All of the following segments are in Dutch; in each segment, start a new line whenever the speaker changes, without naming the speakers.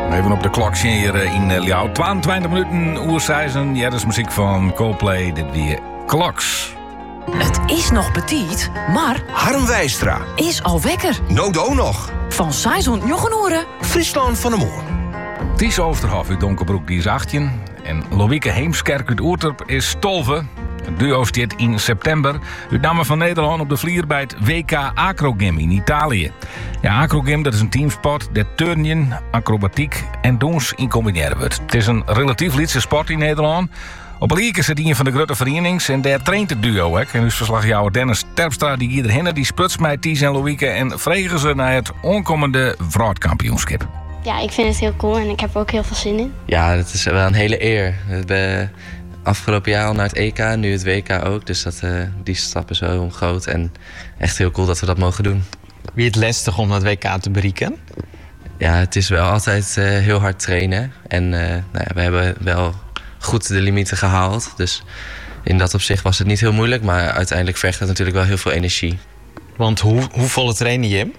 Even op de klok hier in Ljouw. 22 minuten oerzijzen. Ja, dat is muziek van Coldplay. Dit weer Clocks.
Het is nog betiet, maar
Harm Wijstra.
is al wekker.
Nodo nog.
Van Saison Jochenoren.
Friesland van de Moor.
Ties Oosterhof uit Donkerbroek, die is 18. En Loïke Heemskerk uit Oerterp is 12. Het duo staat in september uit namen van Nederland op de vlier bij het WK Acrogym in Italië. Ja, Acrogym, dat is een teamsport dat turnen, acrobatiek en dans in combineren wordt. Het is een relatief lietse sport in Nederland. Op Liek is het een van de grote verenigingen en daar traint het duo. Hè. En dus verslagjouwer Dennis Terpstra die hierheen die sputs met Ties en Loïke en vregen ze naar het onkomende vrouwkampioenschap.
Ja, ik vind het heel cool en ik heb er ook heel veel zin in.
Ja, dat is wel een hele eer. We hebben afgelopen jaar al naar het EK, nu het WK ook. Dus die stap is wel groot en echt heel cool dat we dat mogen doen.
Wie het lastig om het WK te bereiken?
Ja, het is wel altijd heel hard trainen. En we hebben wel goed de limieten gehaald. Dus in dat opzicht was het niet heel moeilijk. Maar uiteindelijk vergt het natuurlijk wel heel veel energie.
Want hoe volle train je?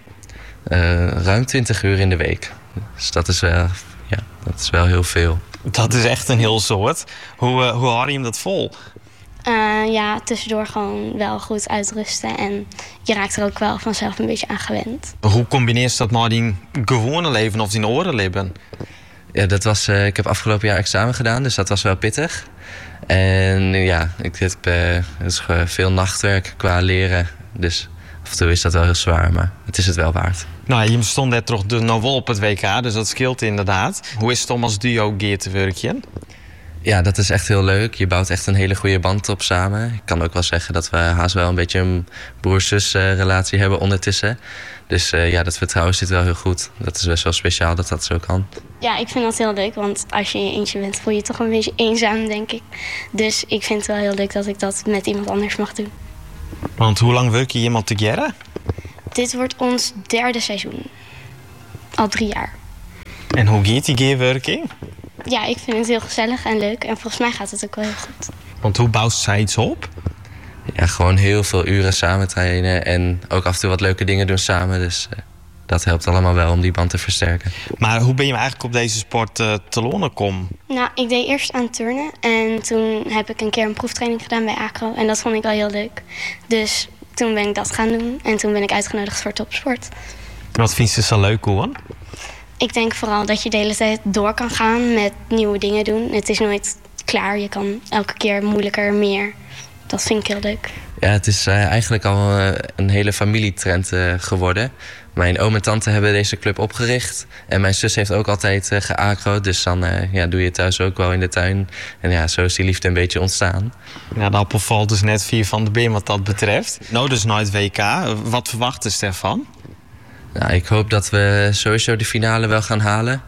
Ruim 20 uur in de week. Dus dat is wel heel veel.
Dat is echt een heel soort. Hoe hou je hem dat vol?
Ja, tussendoor gewoon wel goed uitrusten. En je raakt er ook wel vanzelf een beetje aan gewend.
Hoe combineer je dat met die gewone leven of die orenleven?
Ja, dat was, ik heb afgelopen jaar examen gedaan, dus dat was wel pittig. En ja, ik heb het is veel nachtwerk qua leren. Dus af en toe is dat wel heel zwaar, maar het is het wel waard.
Nou, je stond net toch nog wel op het WK, dus dat scheelt inderdaad. Hoe is het om als duo gear te werken?
Ja, dat is echt heel leuk. Je bouwt echt een hele goede band op samen. Ik kan ook wel zeggen dat we haast wel een beetje een broer-zus relatie hebben ondertussen. Dus ja, dat vertrouwen zit wel heel goed. Dat is best wel speciaal dat dat zo kan.
Ja, ik vind dat heel leuk, want als je in je eentje bent voel je je toch een beetje eenzaam, denk ik. Dus ik vind het wel heel leuk dat ik dat met iemand anders mag doen.
Want hoe lang werk je iemand together?
Dit wordt ons 3e seizoen. Al 3 jaar.
En hoe gaat die gearwerking?
Ja, ik vind het heel gezellig en leuk. En volgens mij gaat het ook wel heel goed.
Want hoe bouwt zij iets op?
Ja, gewoon heel veel uren samen trainen. En ook af en toe wat leuke dingen doen samen. Dus dat helpt allemaal wel om die band te versterken.
Maar hoe ben je eigenlijk op deze sport te lonen gekomen?
Nou, ik deed eerst aan turnen. En toen heb ik een keer een proeftraining gedaan bij Acro. En dat vond ik wel heel leuk. Dus toen ben ik dat gaan doen. En toen ben ik uitgenodigd voor topsport.
Wat vind je zo leuk, hoor?
Ik denk vooral dat je de hele tijd door kan gaan met nieuwe dingen doen. Het is nooit klaar. Je kan elke keer moeilijker, meer. Dat vind ik heel leuk.
Ja, het is eigenlijk al een hele familietrend geworden. Mijn oom en tante hebben deze club opgericht. En mijn zus heeft ook altijd geacro'd. Dus dan doe je het thuis ook wel in de tuin. En ja, zo is die liefde een beetje ontstaan.
Ja, de appel valt dus net 4 van de been wat dat betreft. Nou, dus naar het WK. Wat verwachten ze ervan?
Nou, ik hoop dat we sowieso de finale wel gaan halen.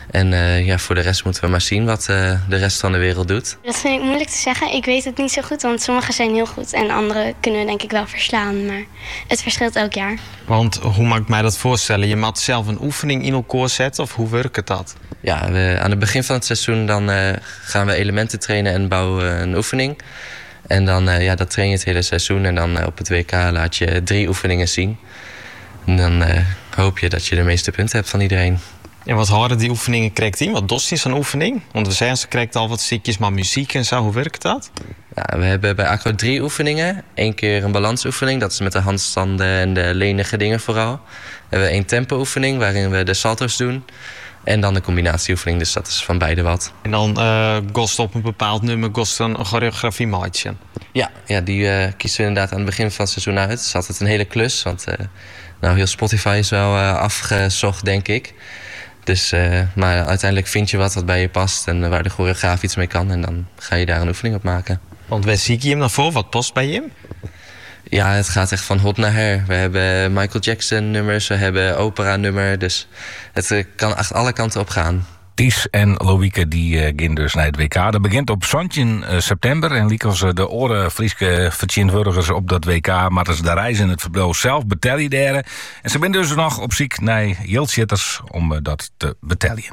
En voor de rest moeten we maar zien wat de rest van de wereld doet.
Dat vind ik moeilijk te zeggen. Ik weet het niet zo goed, want sommigen zijn heel goed. En andere kunnen we denk ik wel verslaan. Maar het verschilt elk jaar.
Want hoe mag ik mij dat voorstellen? Je moet zelf een oefening in elkaar zetten of hoe werkt dat?
Ja, aan het begin van het seizoen dan, gaan we elementen trainen en bouwen een oefening. En dan dat train je het hele seizoen. En dan op het WK laat je 3 oefeningen zien. En dan hoop je dat je de meeste punten hebt van iedereen.
En wat houden die oefeningen krijgt in? Wat dost is zo'n oefening? Want we zeggen ze krijgt al wat stukjes, maar muziek en zo. Hoe werkt dat?
Ja, we hebben bij Acro 3 oefeningen. 1 keer een balansoefening, dat is met de handstanden en de lenige dingen vooral. We hebben 1 tempo-oefening waarin we de salto's doen. En dan de combinatieoefening, dus dat is van beide wat.
En dan kost op een bepaald nummer kost een choreografie maatje.
Ja, die kiezen we inderdaad aan het begin van het seizoen uit. Het is altijd een hele klus, want heel Spotify is wel afgezocht, denk ik. Dus, maar uiteindelijk vind je wat bij je past en waar de choreograaf iets mee kan. En dan ga je daar een oefening op maken.
Want waar zie je hem dan voor? Wat past bij hem?
Ja, het gaat echt van hot naar her. We hebben Michael Jackson nummers, we hebben opera nummer. Dus het kan echt alle kanten op gaan.
Ties en Loïke die gaan dus naar het WK. Dat begint op 17 september. En liek als de oren Frieske vertegenwoordigers op dat WK. Maar dat is de reis in het verbouw zelf betellen. En ze zijn dus nog op zoek naar Jiltzitters om dat te betellen.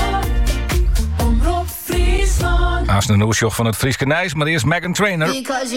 Naast de nieuwsjoch van het Frieske Nijs, maar eerst Meghan Trainor.